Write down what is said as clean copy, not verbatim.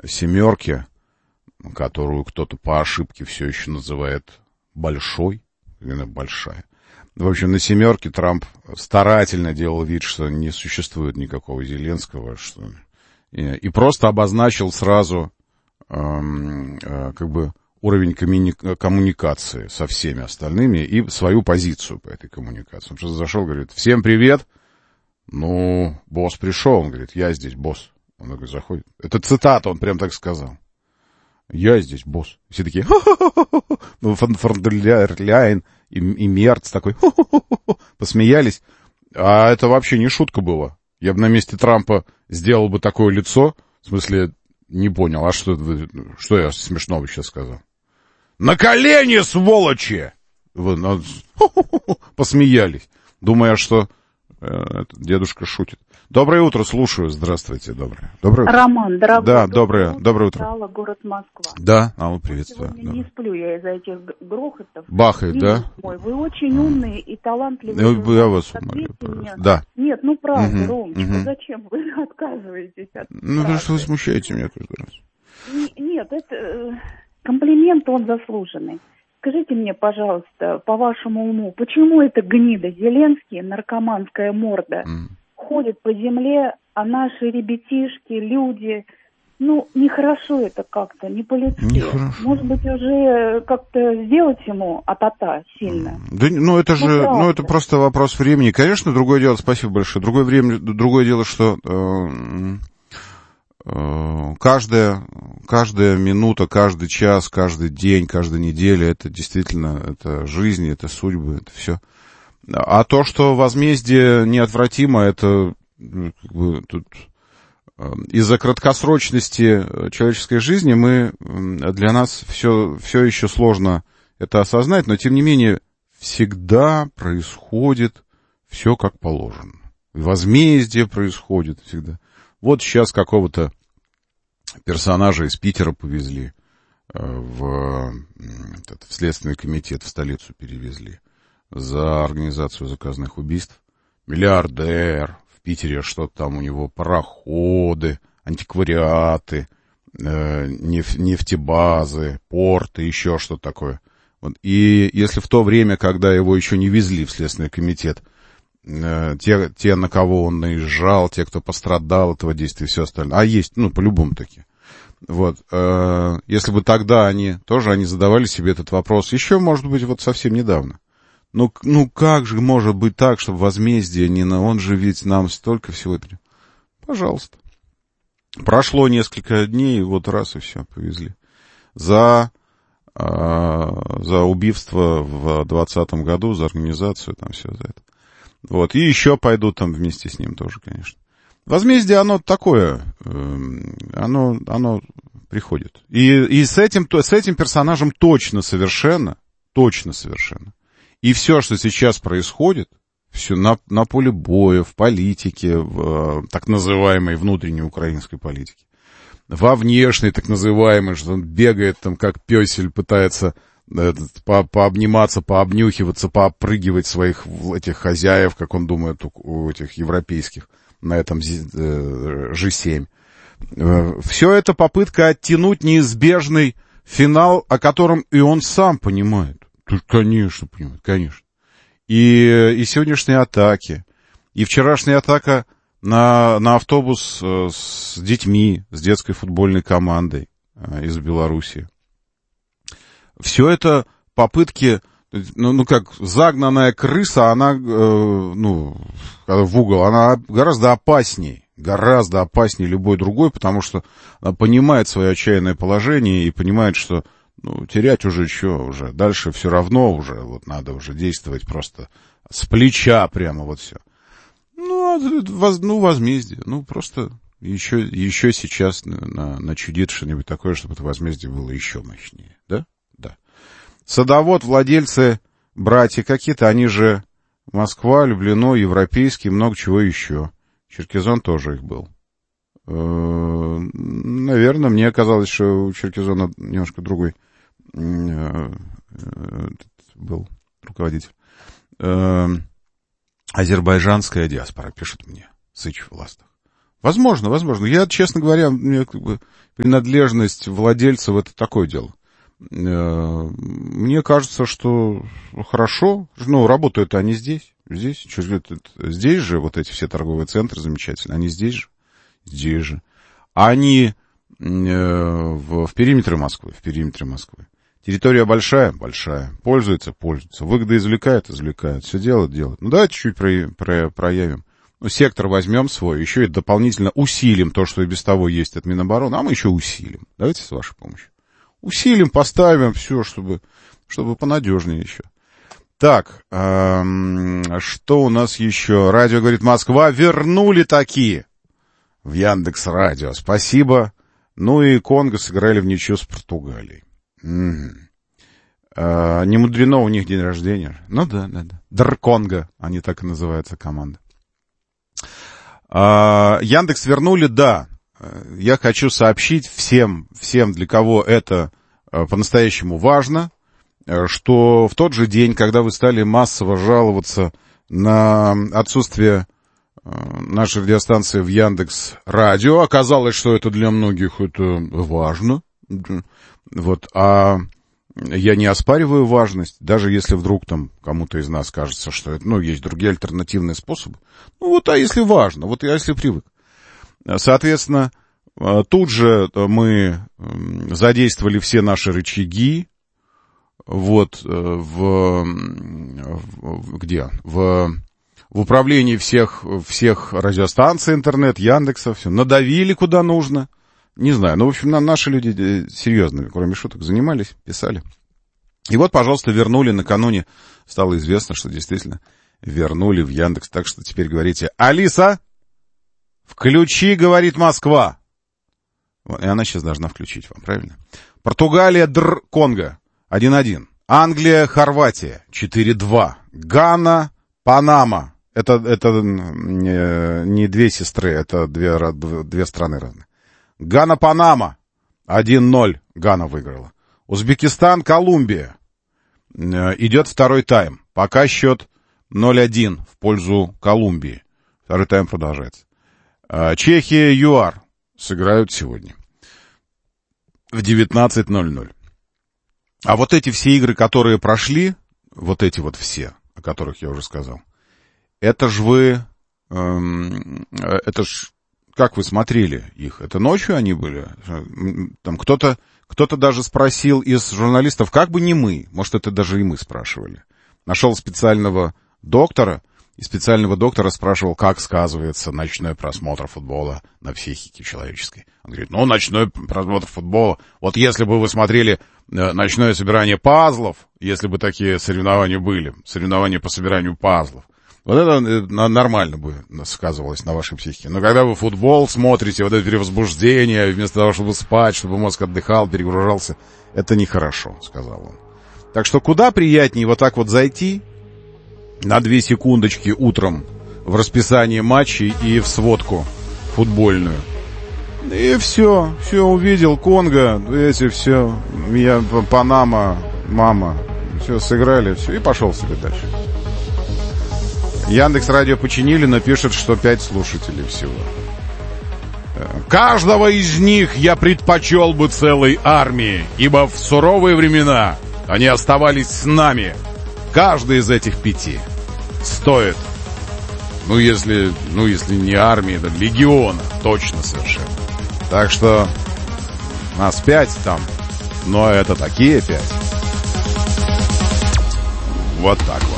семерки, которую кто-то по ошибке все еще называет большой, именно большая. В общем, на семерке Трамп старательно делал вид, что не существует никакого Зеленского, что... и просто обозначил сразу как бы уровень коммуникации со всеми остальными и свою позицию по этой коммуникации. Он просто зашел, говорит: всем привет. Ну, босс пришел. Он говорит: я здесь, босс. Он такой заходит. Это цитата, он прям так сказал. Я здесь, босс. Все такие: ну, фон дер Ляйен и Мерц такой, посмеялись. А это вообще не шутка была. Я бы на месте Трампа сделал бы такое лицо, в смысле, не понял, а что я смешного сейчас сказал? На колени, сволочи! Посмеялись, думая, что дедушка шутит. Доброе утро, слушаю. Здравствуйте, доброе утро. Роман, дорогой. Да, доброе утро. Алла, город Москва. Да, Алла, приветствую. Сегодня не сплю я из-за этих грохотов. Бахает, да? Мой, вы очень умные и талантливые. Я вас умоляю, пожалуйста. Да. Нет, ну правда, Ромочка, зачем вы отказываетесь от Ну, потому что вы смущаете меня каждый раз. Нет, это комплимент, он заслуженный. Скажите мне, пожалуйста, по вашему уму, почему эта гнида Зеленский, наркоманская морда, ходит по земле, а наши ребятишки, люди, ну, нехорошо это как-то, не по-людски. Может быть, уже как-то сделать ему а-та-та сильно? Да, ну, это же, ну, это просто вопрос времени. Конечно, другое дело, спасибо большое, другое дело, что каждая минута, каждый час, каждый день, каждая неделя, это действительно, это жизнь, это судьбы, это все. А то, что возмездие неотвратимо, это как бы, тут из-за краткосрочности человеческой жизни для нас все еще сложно это осознать, но тем не менее всегда происходит все как положено. Возмездие происходит всегда. Вот сейчас какого-то персонажа из Питера повезли в Следственный комитет, в столицу перевезли за организацию заказных убийств. Миллиардер, в Питере что-то там у него, пароходы, антиквариаты, нефтебазы, порты, еще что-то такое. Вот. И если в то время, когда его еще не везли в Следственный комитет, те, на кого он наезжал, те, кто пострадал от этого действия и все остальное. А есть, ну, по-любому таки. Вот. Если бы тогда они задавали себе этот вопрос, еще, может быть, вот совсем недавно. Ну, как же может быть так, чтобы возмездие не на... Он же ведь нам столько всего... Пожалуйста. Прошло несколько дней, вот раз и все, повезли. За убийство в 2020 году, за организацию, там все за это. Вот, и еще пойдут там вместе с ним тоже, конечно. Возмездие, оно такое, оно приходит. И с этим персонажем точно совершенно. И все, что сейчас происходит, все на поле боя, в политике, в так называемой внутренней украинской политике, во внешней так называемой, что он бегает там как пёсель, пытается пообниматься, пообнюхиваться, поопрыгивать своих этих хозяев, как он думает, у этих европейских, на этом G7. Все это попытка оттянуть неизбежный финал, о котором и он сам понимает. Конечно, понимает, конечно. И сегодняшние атаки, и вчерашняя атака на автобус с детьми, с детской футбольной командой из Белоруссии. Все это попытки, ну как загнанная крыса, она, в угол, она гораздо опаснее любой другой, потому что она понимает свое отчаянное положение и понимает, что терять уже что, уже дальше все равно уже, вот надо уже действовать просто с плеча прямо вот все. Возмездие, просто еще сейчас начудит что-нибудь такое, чтобы это возмездие было еще мощнее, да? Да. Садовод, владельцы, братья какие-то, они же Москва, Люблино, Европейский, много чего еще. Черкизон тоже их был. Наверное, мне казалось, что у Черкизона немножко другой был руководитель. Азербайджанская диаспора, пишет мне Сыч Властов. Возможно. Я, честно говоря, мне как бы принадлежность владельцев — это такое дело. Мне кажется, что хорошо. Работают они здесь. Здесь же вот эти все торговые центры замечательные. Они здесь же. Здесь же. Они в периметре Москвы. Территория большая. Пользуется. Выгоды извлекают. Все делают. Давайте чуть проявим. Сектор возьмем свой, еще и дополнительно усилим то, что и без того есть от Минобороны, а мы еще усилим. Давайте с вашей помощью. Усилим, поставим все, чтобы понадежнее еще. Так, что у нас еще? Радио говорит Москва. Вернули такие в Яндекс.Радио. Спасибо. И Конго сыграли в ничью с Португалией. Не мудрено, у них день рождения. Да. Конго, они так и называются, команда. Яндекс вернули, да. Я хочу сообщить всем, для кого это по-настоящему важно, что в тот же день, когда вы стали массово жаловаться на отсутствие нашей радиостанции в Яндекс.Радио, оказалось, что это для многих это важно. Я не оспариваю важность, даже если вдруг там кому-то из нас кажется, что это, есть другие альтернативные способы. А если важно, а если привык. Соответственно, тут же мы задействовали все наши рычаги, в управлении всех радиостанций, интернет, Яндекса, все, надавили куда нужно. Не знаю, в общем, наши люди серьезно, кроме шуток, занимались, писали. И пожалуйста, вернули накануне. Стало известно, что действительно вернули в Яндекс. Так что теперь говорите: «Алиса, включи, говорит Москва». И она сейчас должна включить вам, правильно? Португалия, Конго 1-1. Англия, Хорватия 4-2. Гана, Панама. Это не две сестры, это две страны разные. Гана-Панама 1-0. Гана выиграла. Узбекистан, Колумбия. Идет второй тайм. Пока счет 0-1 в пользу Колумбии. Второй тайм продолжается. Чехия, ЮАР сыграют сегодня в 19:00. А эти все игры, которые прошли, эти все, о которых я уже сказал, это ж как вы смотрели их? Это ночью они были? Там кто-то даже спросил из журналистов, как бы не мы, может, это даже и мы спрашивали. Нашел специального доктора, и специального доктора спрашивал, как сказывается ночной просмотр футбола на психике человеческой. Он говорит, ночной просмотр футбола, если бы вы смотрели ночное собирание пазлов, если бы такие соревнования были, соревнования по собиранию пазлов, это нормально бы сказывалось на вашей психике. Но когда вы футбол смотрите, это перевозбуждение, вместо того, чтобы спать, чтобы мозг отдыхал, перегружался, это нехорошо, сказал он. Так что куда приятнее зайти на 2 секундочки утром в расписание матчей и в сводку футбольную. И все увидел, Конго, все, Панама, мама, все сыграли, все, и пошел себе дальше. Яндекс.Радио починили, но пишут, что 5 слушателей всего. Каждого из них я предпочел бы целой армии, ибо в суровые времена они оставались с нами. Каждый из этих 5 стоит, если не армии, то легиона, точно совершенно. Так что нас 5 там, но это такие 5. Вот так вот.